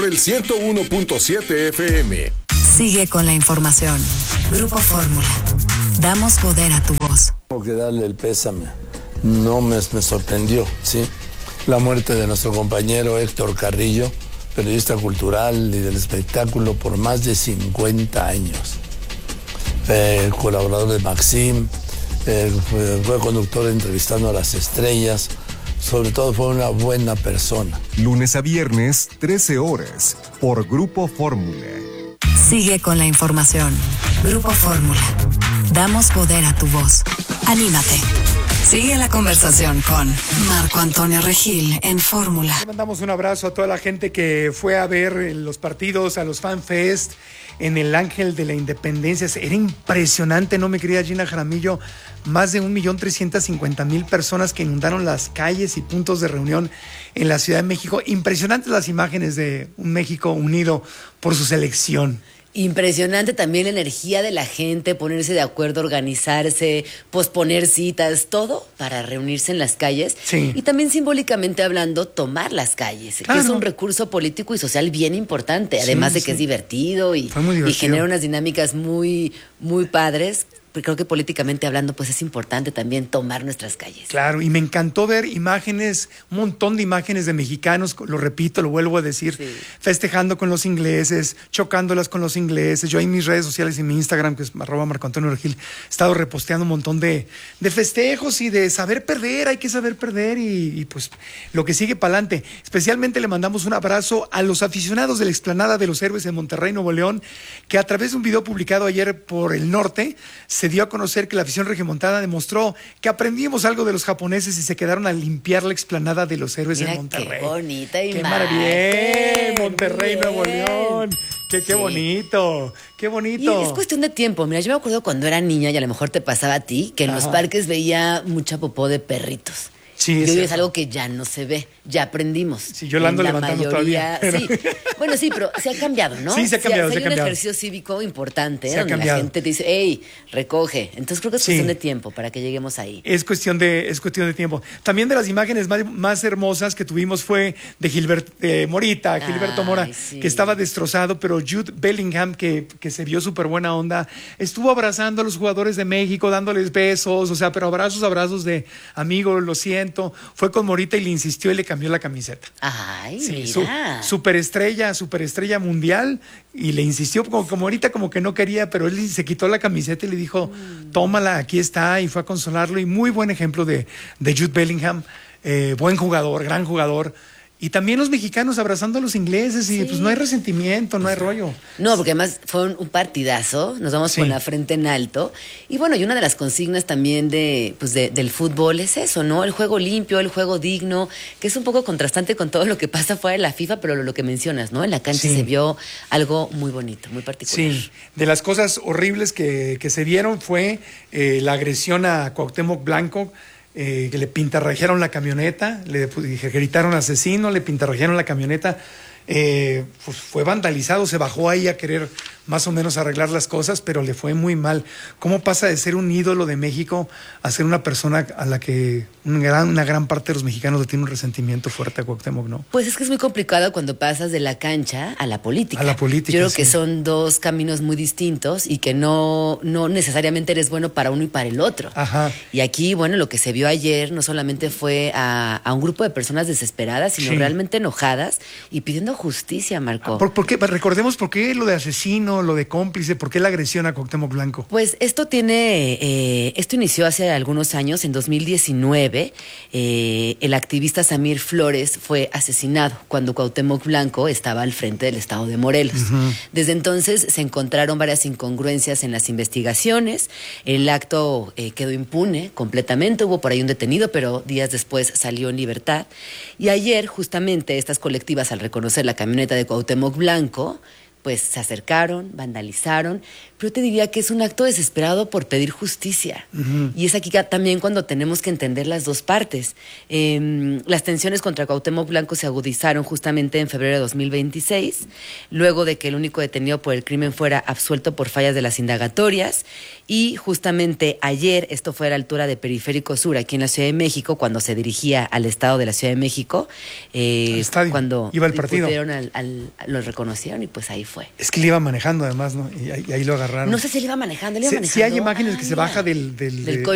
El 101.7 FM. Sigue con la información. Grupo Fórmula. Damos poder a tu voz. Tengo que darle el pésame. No me sorprendió, ¿sí? La muerte de nuestro compañero Héctor Carrillo, periodista cultural y del espectáculo por más de 50 años. Colaborador de Maxim, fue conductor Entrevistando a las Estrellas. Sobre todo fue una buena persona. Lunes a viernes, 13 horas, por Grupo Fórmula. Sigue con la información. Grupo Fórmula. Damos poder a tu voz. Anímate. Sigue la conversación con Marco Antonio Regil en Fórmula. Le mandamos un abrazo a toda la gente que fue a ver los partidos, a los FanFest en el Ángel de la Independencia. Era impresionante, ¿no, mi querida Gina Jaramillo? Más de 1.350.000 personas que inundaron las calles y puntos de reunión en la Ciudad de México. Impresionantes las imágenes de un México unido por su selección. Impresionante también la energía de la gente, ponerse de acuerdo, organizarse, posponer citas, todo para reunirse en las calles. Sí. Y también simbólicamente hablando, tomar las calles, claro, que es un recurso político y social bien importante, además de que es divertido y genera unas dinámicas muy, muy padres. Creo que políticamente hablando, pues es importante también tomar nuestras calles. Claro, y me encantó ver imágenes, un montón de imágenes de mexicanos, lo repito, lo vuelvo a decir, sí, festejando con los ingleses, chocándolas con los ingleses. Yo en mis redes sociales y mi Instagram, que es @MarcoAntonioRegil, he estado reposteando un montón de festejos y de saber perder. Hay que saber perder y pues lo que sigue para adelante. Especialmente le mandamos un abrazo a los aficionados de la Explanada de los Héroes en Monterrey, Nuevo León, que a través de un video publicado ayer por El Norte, se dio a conocer que la afición regiomontana demostró que aprendimos algo de los japoneses y se quedaron a limpiar la Explanada de los Héroes en Monterrey. Qué bonita imagen. ¡Qué maravilla! Monterrey, Nuevo León. Qué bonito, qué bonito. Y es cuestión de tiempo. Mira, yo me acuerdo cuando era niña, y a lo mejor te pasaba a ti, que en los parques veía mucha popó de perritos. Sí, y hoy es algo que ya no se ve, ya aprendimos. Sí, yo la ando levantando todavía. Pero... Sí, bueno, sí, pero se ha cambiado, ¿no? Sí, se ha cambiado, Hay un ejercicio cívico importante, donde la gente te dice, hey, recoge. Entonces creo que es cuestión de tiempo para que lleguemos ahí. Es cuestión de tiempo. También de las imágenes más hermosas que tuvimos fue de Gilberto Mora, que estaba destrozado, pero Jude Bellingham, que se vio súper buena onda, estuvo abrazando a los jugadores de México, dándoles besos, o sea, pero abrazos de amigo, lo siento. Fue con Morita y le insistió y le cambió la camiseta. Ay, sí, mira. Superestrella mundial, y le insistió como Morita como que no quería, pero él se quitó la camiseta y le dijo, tómala, aquí está, y fue a consolarlo. Y muy buen ejemplo de Jude Bellingham, buen jugador, gran jugador. Y también los mexicanos abrazando a los ingleses y pues no hay resentimiento, no hay rollo. No, porque además fue un partidazo, nos vamos con la frente en alto. Y bueno, y una de las consignas también del fútbol es eso, ¿no? El juego limpio, el juego digno, que es un poco contrastante con todo lo que pasa fuera de la FIFA, pero lo que mencionas, ¿no? En la cancha se vio algo muy bonito, muy particular. Sí, de las cosas horribles que se vieron fue la agresión a Cuauhtémoc Blanco, que le pintarrajearon la camioneta, le gritaron asesino, le pintarrajearon la camioneta, pues fue vandalizado, se bajó ahí a querer más o menos arreglar las cosas, pero le fue muy mal. ¿Cómo pasa de ser un ídolo de México a ser una persona a la que una gran parte de los mexicanos le tiene un resentimiento fuerte a Cuauhtémoc, ¿no? Pues es que es muy complicado cuando pasas de la cancha a la política. A la política, yo creo que son dos caminos muy distintos y que no necesariamente eres bueno para uno y para el otro. Ajá. Y aquí, bueno, lo que se vio ayer no solamente fue a un grupo de personas desesperadas, sino realmente enojadas y pidiendo justicia, Marco. ¿Por qué? Recordemos por qué lo de asesino, lo de cómplice, ¿por qué la agresión a Cuauhtémoc Blanco? Pues esto inició hace algunos años, en 2019. El activista Samir Flores fue asesinado cuando Cuauhtémoc Blanco estaba al frente del estado de Morelos. Uh-huh. Desde entonces se encontraron varias incongruencias en las investigaciones. El acto quedó impune completamente, hubo por ahí un detenido, pero días después salió en libertad. Y ayer, justamente, estas colectivas, al reconocer la camioneta de Cuauhtémoc Blanco, pues se acercaron, vandalizaron, pero te diría que es un acto desesperado por pedir justicia. Y es aquí también cuando tenemos que entender las dos partes. Las tensiones contra Cuauhtémoc Blanco se agudizaron justamente en febrero de 2026, luego de que el único detenido por el crimen fuera absuelto por fallas de las indagatorias, y justamente ayer, esto fue a la altura de Periférico Sur, aquí en la Ciudad de México, cuando se dirigía al estado de la Ciudad de México, cuando iba al partido, lo reconocieron y pues ahí fue. Es que le iba manejando además, ¿no? Y ahí lo agarraron. No sé si le iba manejando, Sí hay imágenes que se baja del